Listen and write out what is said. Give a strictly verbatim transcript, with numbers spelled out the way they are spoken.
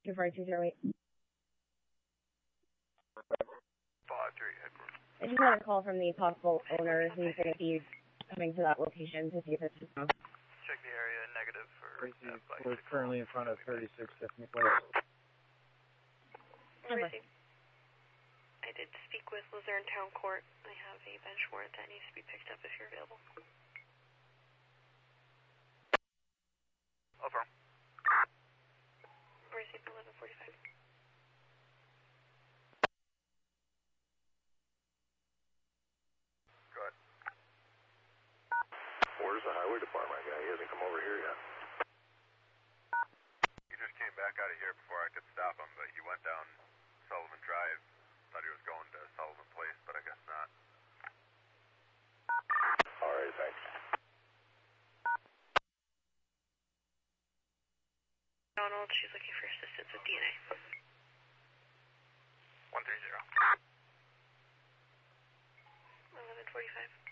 two four two zero eight. five three, headquarters. I just had a call from the possible owner who's going to be coming to that location to see if it's just no. Check the area, negative for... Uh, we're currently in front of thirty-six Tiffany Place. Number. I did speak with Luzerne Town Court. I have a bench warrant that needs to be picked up if you're available. Over. Receive eleven forty-five. Go ahead. Where's the highway department guy? He hasn't come over here yet. He just came back out of here before I could stop him, but he went down Sullivan Drive. Thought he was going to Sullivan Place, but I guess not. All right, thanks. Donald, she's looking for assistance with D N A. one three zero. eleven forty-five.